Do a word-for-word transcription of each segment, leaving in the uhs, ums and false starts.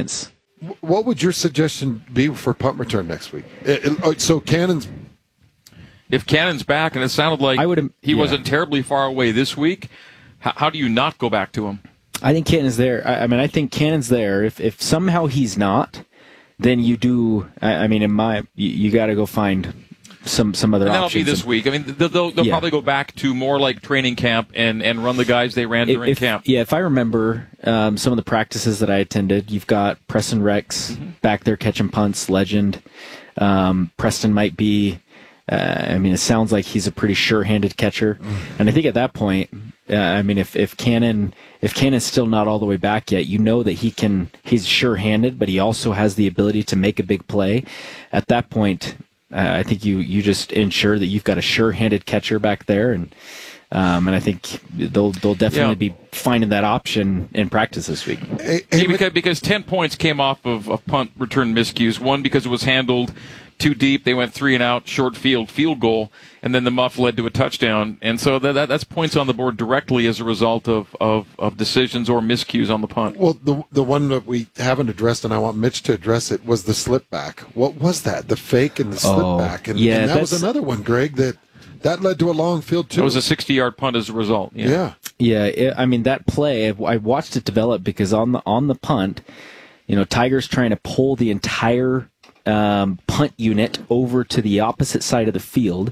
experience. What would your suggestion be for punt return next week? It, it, so Cannon's... If Cannon's back, and it sounded like I would, he yeah. wasn't terribly far away this week, how, how do you not go back to him? I think Cannon's there. I, I mean, I think Cannon's there. If if somehow he's not, then you do. I, I mean, in my, you, you got to go find some some other and that'll options. be this week. I mean, they'll, they'll, they'll yeah. probably go back to more like training camp and, and run the guys they ran during if, camp. Yeah, if I remember um, some of the practices that I attended, you've got Preston Rex mm-hmm. back there catching punts, legend. Um, Preston might be. Uh, I mean, it sounds like he's a pretty sure-handed catcher, and I think at that point, uh, I mean, if if Cannon if Cannon's still not all the way back yet, you know that he can. He's sure-handed, but he also has the ability to make a big play. At that point, uh, I think you you just ensure that you've got a sure-handed catcher back there, and um, and I think they'll they'll definitely yeah. be finding that option in practice this week. Hey, hey, yeah, because, because ten points came off of, of punt return miscues. One because it was handled too deep, they went three and out, short field, field goal, and then the muff led to a touchdown. And so that, that that's points on the board directly as a result of, of, of decisions or miscues on the punt. Well, the the one that we haven't addressed, and I want Mitch to address it, was the slip back. What was that? The fake and the slip oh, back. And, yeah, and that was that's... another one, Greg, that, that led to a long field, too. It was a sixty-yard punt as a result. Yeah. Yeah. Yeah, it, I mean, that play, I watched it develop because on the on the punt, you know, Tiger's trying to pull the entire Um, punt unit over to the opposite side of the field,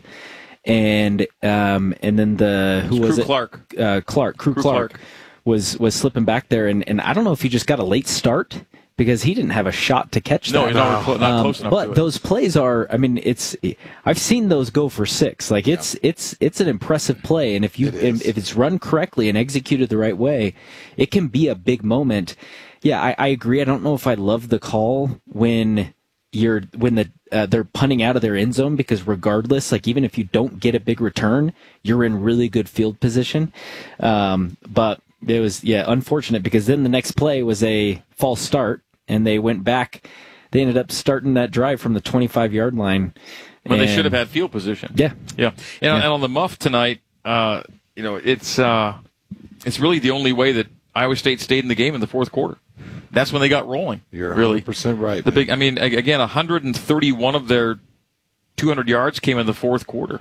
and um, and then the who was Crew it? Clark. Uh, Clark, Crew, Crew Clark, Clark was was slipping back there, and, and I don't know if he just got a late start because he didn't have a shot to catch No, that. he's not, cl- not Um, close enough but to it. those plays are, I mean, it's I've seen those go for six. Like it's Yeah. it's it's an impressive play, and if you It is. if it's run correctly and executed the right way, it can be a big moment. Yeah, I, I agree. I don't know if I love the call when you're when the uh, they're punting out of their end zone, because regardless, like even if you don't get a big return, you're in really good field position. Um, but it was yeah unfortunate, because then the next play was a false start, and they went back. They ended up starting that drive from the twenty-five yard line. When and, they should have had field position. Yeah, yeah. And, Yeah. and on the muff tonight, uh, you know, it's uh, it's really the only way that Iowa State stayed in the game in the fourth quarter. That's when they got rolling. You're one really hundred percent right. The man. big, I mean, a- again, one hundred thirty-one of their two hundred yards came in the fourth quarter.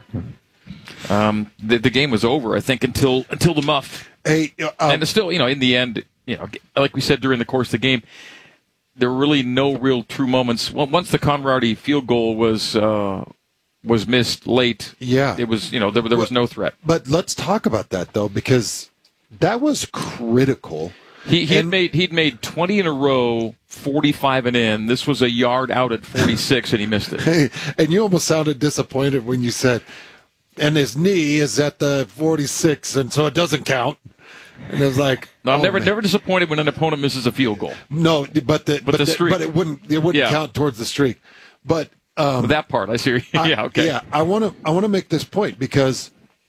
Um, the, the game was over, I think, until until the muff. Hey, uh, And it's still, you know, in the end, you know, like we said during the course of the game, there were really no real true moments. Well, once the Conradi field goal was uh, was missed late, yeah, it was, you know, there, there was no threat. But let's talk about that, though, because that was critical. He he had And- made he'd made twenty in a row, forty-five and in. This was a yard out at forty-six, and he missed it. Hey, and you almost sounded disappointed when you said, and his knee is at the forty-six, and so it doesn't count. And it was like, No, I'm oh, never man. never disappointed when an opponent misses a field goal. No, but the but, the the, streak. but it wouldn't it wouldn't Yeah. count towards the streak. But um, That part, I see. I- yeah, okay. yeah, I want to I want to make this point, because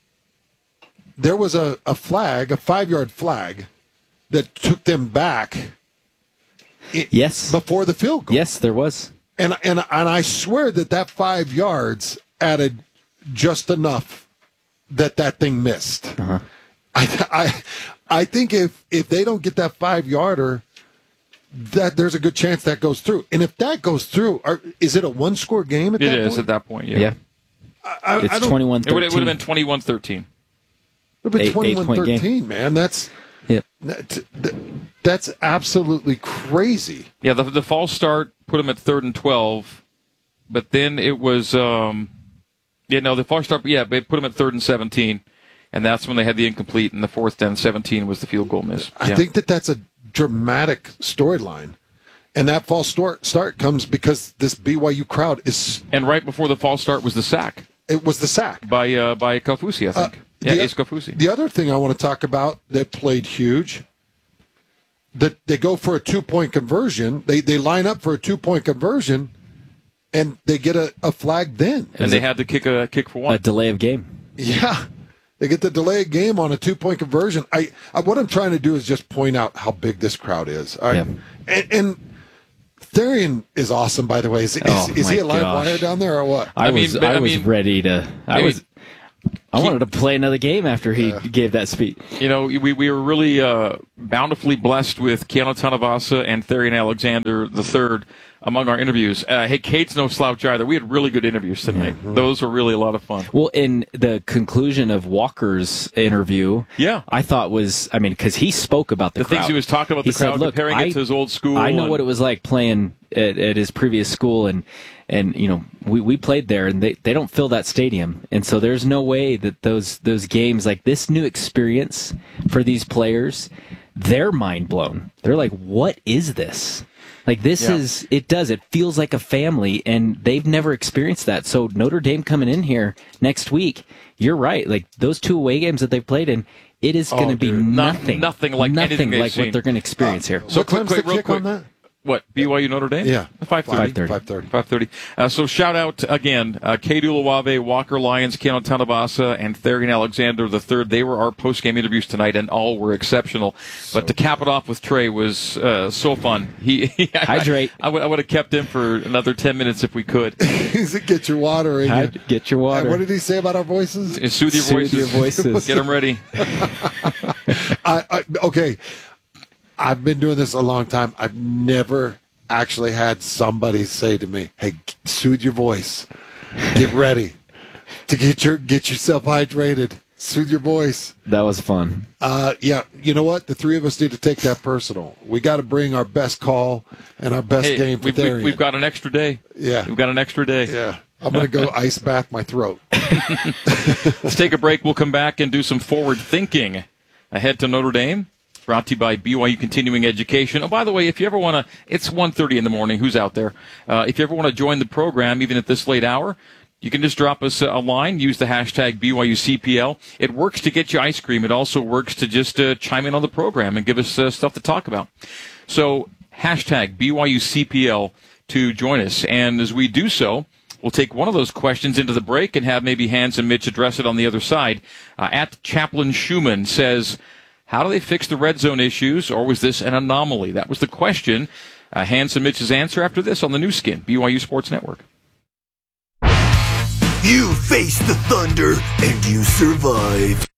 there was a, a flag, a five yard flag, that took them back. i- Yes. before the field goal. yes, there was. And and and I swear that that five yards added just enough that that thing missed. Uh-huh. I I I think if if they don't get that five yarder, that there's a good chance that goes through. And if that goes through, are, is it a one score game at It that is point? at that point. Yeah, Yeah, I, I it's don't- twenty-one It would thirteen. have been twenty-one thirteen. It would have Eight- been twenty-one eight-point game. thirteen, man. That's Yep. that, that's absolutely crazy. Yeah, the the false start put him at third and twelve, but then it was um, yeah no the false start yeah they put him at third and seventeen, and that's when they had the incomplete, and the fourth and seventeen was the field goal miss. I Yeah. think that that's a dramatic storyline. And that false start, start comes because this B Y U crowd is. And right before the false start was the sack It was the sack. by uh, by Kaufusi, I think. Uh, yeah, the, Ace Kaufusi. The other thing I want to talk about that played huge, that they go for a two point conversion. They they line up for a two point conversion, and they get a, a flag then. And they had to kick a kick for A one. delay of game. Yeah, they get the delayed game on a two point conversion. I, I what I'm trying to do is just point out how big this crowd is. All right? Yeah. And, and Therian is awesome, by the way. Is, is, Oh, is he my a live gosh. wire down there or what? I, I mean, was but, I, I was mean, ready to. I maybe- was. I wanted to play another game after he yeah. gave that speech. You know, we, we were really uh, bountifully blessed with Keanu Tanavasa and Therian Alexander the third among our interviews. Uh, hey, Kate's no slouch either. We had really good interviews tonight. Mm-hmm. Those were really a lot of fun. Well, in the conclusion of Walker's interview, yeah. I thought was, I mean, because he spoke about the, the crowd. things he was talking about, he the crowd, said, Look, comparing I, it to his old school. I know and, what it was like playing at, at his previous school, and and you know we, we played there, and they, they don't fill that stadium, and so there's no way that those those games, like this new experience for these players, they're mind blown. They're like, what is this? Like, this yeah. is, it does, it feels like a family, and they've never experienced that. So Notre Dame coming in here next week, you're right. Like, those two away games that they've played in, it is oh, going to be nothing. Nothing like nothing like seen. What they're going to experience uh, here. So, quick, quick, real quick. On that? What, B Y U Notre Dame? Yeah. five thirty. five thirty. five thirty. Uh, so shout out again, uh, Katie Uluwave, Walker Lyons, Keanu Tanavasa, and Therian Alexander the third. They were our post-game interviews tonight, and all were exceptional. So but to cap it off with Trey was uh, so fun. He, he Hydrate. I, I, would, I would have kept him for another ten minutes if we could. Get your water in you. Get your water. And what did he say about our voices? Soothe your Soothe voices. your voices. Get them ready. I, I, okay. I've been doing this a long time. I've never actually had somebody say to me, hey, soothe your voice. Get ready to get your get yourself hydrated. Soothe your voice. That was fun. Uh, yeah, you know what? The three of us need to take that personal. We got to bring our best call and our best hey, game for we've, we've, we've got an extra day. Yeah. We've got an extra day. Yeah. I'm going to go ice bath my throat. Let's take a break. We'll come back and do some forward thinking ahead to Notre Dame. Brought to you by B Y U Continuing Education. Oh, by the way, if you ever want to, it's one thirty in the morning. Who's out there? Uh, if you ever want to join the program, even at this late hour, you can just drop us a line. Use the hashtag B Y U C P L. It works to get you ice cream. It also works to just uh, chime in on the program and give us uh, stuff to talk about. So, hashtag B Y U C P L to join us. And as we do so, we'll take one of those questions into the break and have maybe Hans and Mitch address it on the other side. Uh, at Chaplain Schumann says, how do they fix the red zone issues, or was this an anomaly? That was the question. Uh, Hans and Mitch's answer after this on the new skin, B Y U Sports Network. You faced the thunder, and you survived.